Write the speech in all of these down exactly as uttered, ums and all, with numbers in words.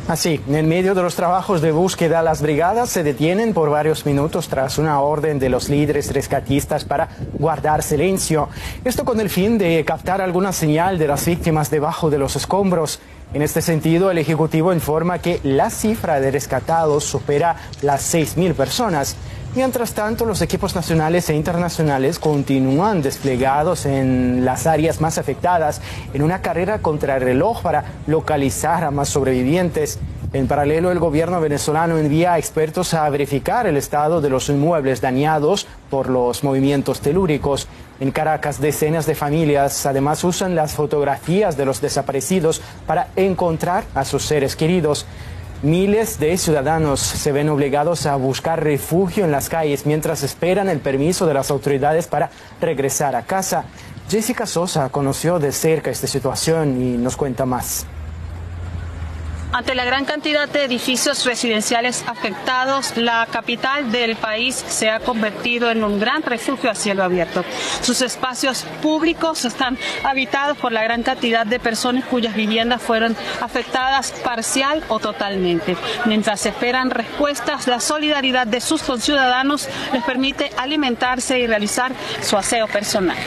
Así, en medio de los trabajos de búsqueda, las brigadas se detienen por varios minutos tras una orden de los líderes rescatistas para guardar silencio. Esto con el fin de captar alguna señal de las víctimas debajo de los escombros. En este sentido, el Ejecutivo informa que la cifra de rescatados supera las seis mil personas. Mientras tanto, los equipos nacionales e internacionales continúan desplegados en las áreas más afectadas en una carrera contra el reloj para localizar a más sobrevivientes. En paralelo, el gobierno venezolano envía a expertos a verificar el estado de los inmuebles dañados por los movimientos telúricos. En Caracas, decenas de familias además usan las fotografías de los desaparecidos para encontrar a sus seres queridos. Miles de ciudadanos se ven obligados a buscar refugio en las calles mientras esperan el permiso de las autoridades para regresar a casa. Jessica Sosa conoció de cerca esta situación y nos cuenta más. Ante la gran cantidad de edificios residenciales afectados, la capital del país se ha convertido en un gran refugio a cielo abierto. Sus espacios públicos están habitados por la gran cantidad de personas cuyas viviendas fueron afectadas parcial o totalmente. Mientras esperan respuestas, la solidaridad de sus conciudadanos les permite alimentarse y realizar su aseo personal.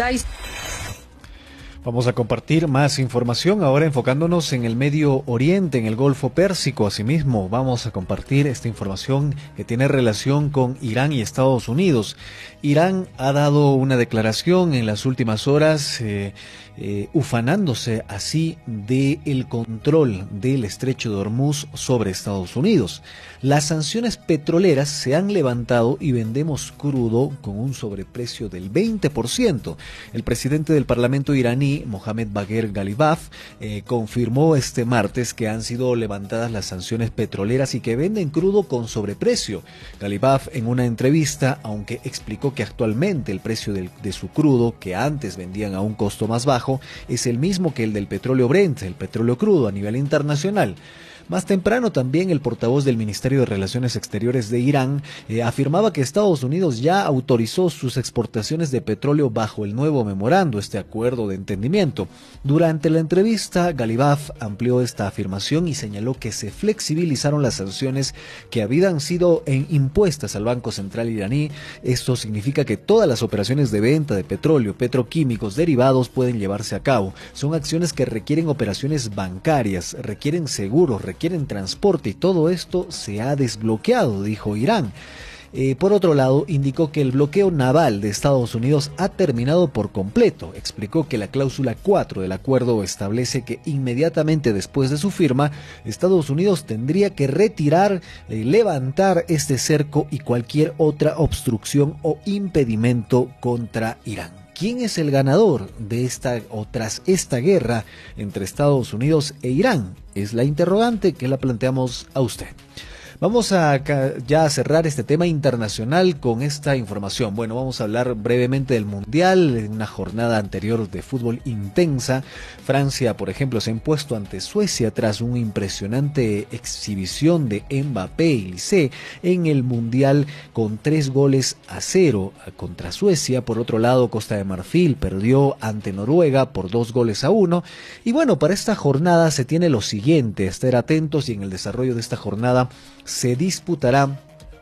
Vamos a compartir más información ahora enfocándonos en el Medio Oriente, en el Golfo Pérsico. Asimismo, vamos a compartir esta información que tiene relación con Irán y Estados Unidos. Irán ha dado una declaración en las últimas horas eh, eh, ufanándose así del control del estrecho de Hormuz sobre Estados Unidos. Las sanciones petroleras se han levantado y vendemos crudo con un sobreprecio del veinte por ciento. El presidente del Parlamento iraní, Mohammad Bagher Ghalibaf, eh, confirmó este martes que han sido levantadas las sanciones petroleras y que venden crudo con sobreprecio. Ghalibaf, en una entrevista, aunque explicó que actualmente el precio del, de su crudo, que antes vendían a un costo más bajo, es el mismo que el del petróleo Brent, el petróleo crudo a nivel internacional. Más temprano también el portavoz del Ministerio de Relaciones Exteriores de Irán eh, afirmaba que Estados Unidos ya autorizó sus exportaciones de petróleo bajo el nuevo memorando, este acuerdo de entendimiento. Durante la entrevista, Ghalibaf amplió esta afirmación y señaló que se flexibilizaron las sanciones que habían sido eh, impuestas al Banco Central iraní. Esto significa que todas las operaciones de venta de petróleo, petroquímicos, derivados pueden llevarse a cabo. Son acciones que requieren operaciones bancarias, requieren seguros, requieren transporte y todo esto se ha desbloqueado, dijo Irán. Eh, por otro lado, indicó que el bloqueo naval de Estados Unidos ha terminado por completo. Explicó que la cláusula cuatro del acuerdo establece que inmediatamente después de su firma, Estados Unidos tendría que retirar, eh, levantar este cerco y cualquier otra obstrucción o impedimento contra Irán. ¿Quién es el ganador de esta o tras esta guerra entre Estados Unidos e Irán? Es la interrogante que la planteamos a usted. Vamos a ya a cerrar este tema internacional con esta información. Bueno, vamos a hablar brevemente del Mundial, en una jornada anterior de fútbol intensa. Francia, por ejemplo, se ha impuesto ante Suecia tras una impresionante exhibición de Mbappé y Lisé en el Mundial con tres goles a cero contra Suecia. Por otro lado, Costa de Marfil perdió ante Noruega por dos goles a uno. Y bueno, para esta jornada se tiene lo siguiente, estar atentos y en el desarrollo de esta jornada se disputará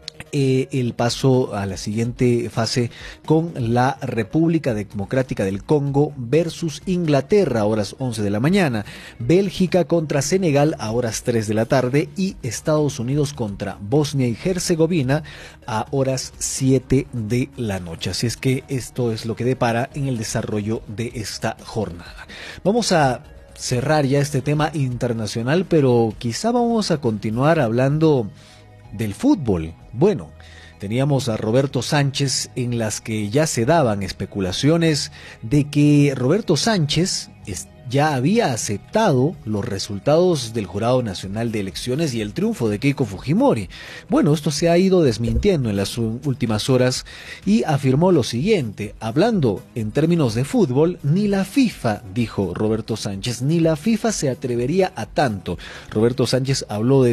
eh, el paso a la siguiente fase con la República Democrática del Congo versus Inglaterra a horas once de la mañana, Bélgica contra Senegal a horas tres de la tarde y Estados Unidos contra Bosnia y Herzegovina a horas siete de la noche. Así es que esto es lo que depara en el desarrollo de esta jornada. Vamos a cerrar ya este tema internacional, pero quizá vamos a continuar hablando del fútbol. Bueno, teníamos a Roberto Sánchez en las que ya se daban especulaciones de que Roberto Sánchez ya había aceptado los resultados del Jurado Nacional de Elecciones y el triunfo de Keiko Fujimori. Bueno, esto se ha ido desmintiendo en las últimas horas y afirmó lo siguiente, hablando en términos de fútbol, ni la FIFA, dijo Roberto Sánchez, ni la FIFA se atrevería a tanto. Roberto Sánchez habló de este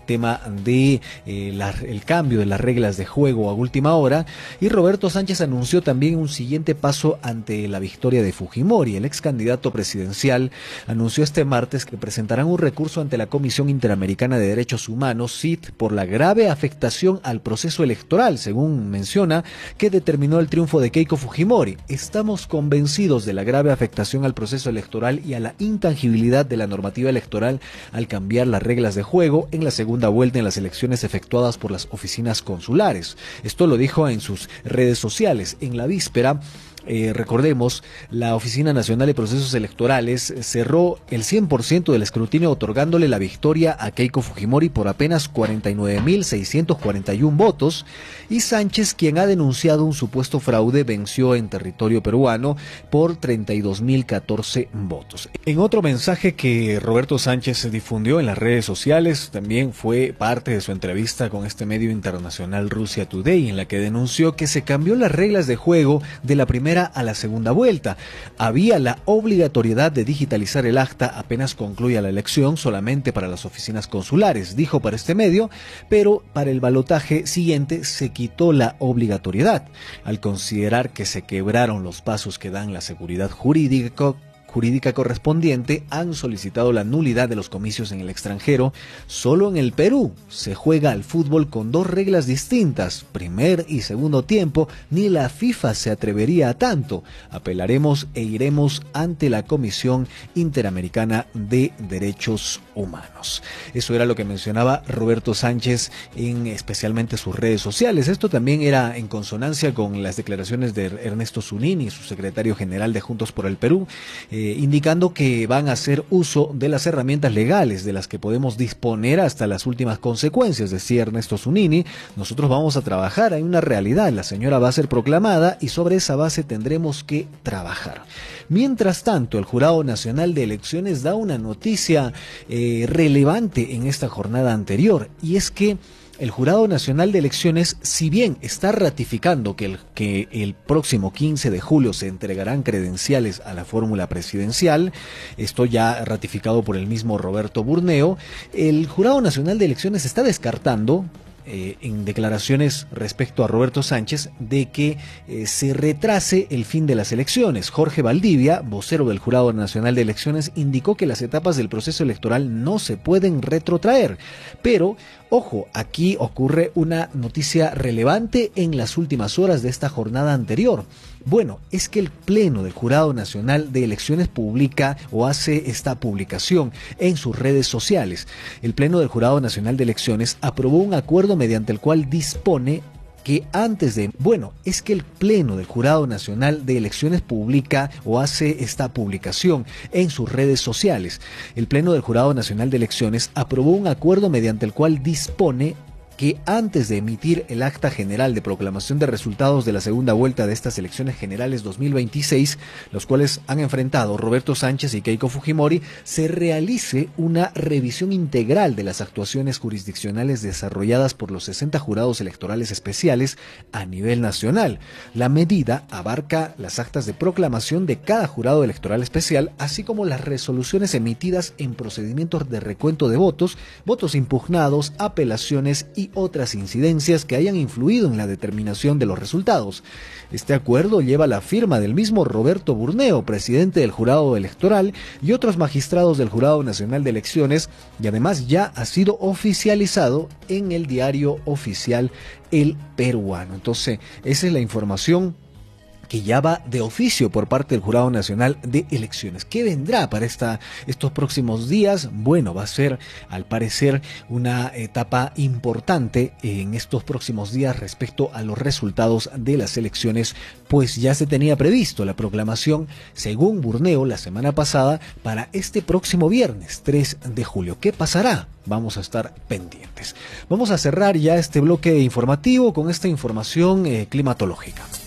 tema de eh, la, el cambio de las reglas de juego a última hora, y Roberto Sánchez anunció también un siguiente paso ante la victoria de Fujimori. El ex candidato presidencial anunció este martes que presentarán un recurso ante la Comisión Interamericana de Derechos Humanos, C I D, por la grave afectación al proceso electoral, según menciona, que determinó el triunfo de Keiko Fujimori. Estamos convencidos de la grave afectación al proceso electoral y a la intangibilidad de la normativa electoral al cambiar las reglas de juego en la segunda vuelta en las elecciones efectuadas por las oficinas consulares. Esto lo dijo en sus redes sociales. En la víspera, Eh, recordemos, la Oficina Nacional de Procesos Electorales cerró el cien por ciento del escrutinio otorgándole la victoria a Keiko Fujimori por apenas cuarenta y nueve mil seiscientos cuarenta y uno votos, y Sánchez, quien ha denunciado un supuesto fraude, venció en territorio peruano por treinta y dos mil catorce votos. En otro mensaje que Roberto Sánchez difundió en las redes sociales, también fue parte de su entrevista con este medio internacional Russia Today, en la que denunció que se cambió las reglas de juego de la primera a la segunda vuelta. Había la obligatoriedad de digitalizar el acta apenas concluya la elección solamente para las oficinas consulares, dijo para este medio, pero para el balotaje siguiente se quitó la obligatoriedad, al considerar que se quebraron los pasos que dan la seguridad jurídica jurídica correspondiente. Han solicitado la nulidad de los comicios en el extranjero. Solo en el Perú se juega al fútbol con dos reglas distintas, primer y segundo tiempo. Ni la FIFA se atrevería a tanto. Apelaremos e iremos ante la Comisión Interamericana de Derechos Humanos. Eso era lo que mencionaba Roberto Sánchez en especialmente sus redes sociales. Esto también era en consonancia con las declaraciones de Ernesto Zunini, su secretario general de Juntos por el Perú, eh, indicando que van a hacer uso de las herramientas legales de las que podemos disponer hasta las últimas consecuencias. Decía Ernesto Zunini, nosotros vamos a trabajar, hay una realidad, la señora va a ser proclamada y sobre esa base tendremos que trabajar. Mientras tanto, el Jurado Nacional de Elecciones da una noticia eh, relevante en esta jornada anterior, y es que el Jurado Nacional de Elecciones, si bien está ratificando que el, que el próximo quince de julio se entregarán credenciales a la fórmula presidencial, esto ya ratificado por el mismo Roberto Burneo, el Jurado Nacional de Elecciones está descartando Eh, en declaraciones respecto a Roberto Sánchez de que eh, se retrase el fin de las elecciones. Jorge Valdivia, vocero del Jurado Nacional de Elecciones, indicó que las etapas del proceso electoral no se pueden retrotraer, pero ojo, aquí ocurre una noticia relevante en las últimas horas de esta jornada anterior. Bueno, es que el Pleno del Jurado Nacional de Elecciones publica o hace esta publicación en sus redes sociales. El Pleno del Jurado Nacional de Elecciones aprobó un acuerdo mediante el cual dispone que antes de... Bueno, es que el Pleno del Jurado Nacional de Elecciones publica o hace esta publicación en sus redes sociales. El Pleno del Jurado Nacional de Elecciones aprobó un acuerdo mediante el cual dispone que antes de emitir el acta general de proclamación de resultados de la segunda vuelta de estas elecciones generales dos mil veintiséis, los cuales han enfrentado Roberto Sánchez y Keiko Fujimori, se realice una revisión integral de las actuaciones jurisdiccionales desarrolladas por los sesenta jurados electorales especiales a nivel nacional. La medida abarca las actas de proclamación de cada jurado electoral especial, así como las resoluciones emitidas en procedimientos de recuento de votos, votos impugnados, apelaciones y otras incidencias que hayan influido en la determinación de los resultados. Este acuerdo lleva la firma del mismo Roberto Burneo, presidente del Jurado Electoral, y otros magistrados del Jurado Nacional de Elecciones, y además ya ha sido oficializado en el diario oficial El Peruano. Entonces, esa es la información que ya va de oficio por parte del Jurado Nacional de Elecciones. ¿Qué vendrá para esta, estos próximos días? Bueno, va a ser, al parecer, una etapa importante en estos próximos días respecto a los resultados de las elecciones, pues ya se tenía previsto la proclamación, según Burneo, la semana pasada, para este próximo viernes, tres de julio. ¿Qué pasará? Vamos a estar pendientes. Vamos a cerrar ya este bloque informativo con esta información eh, climatológica.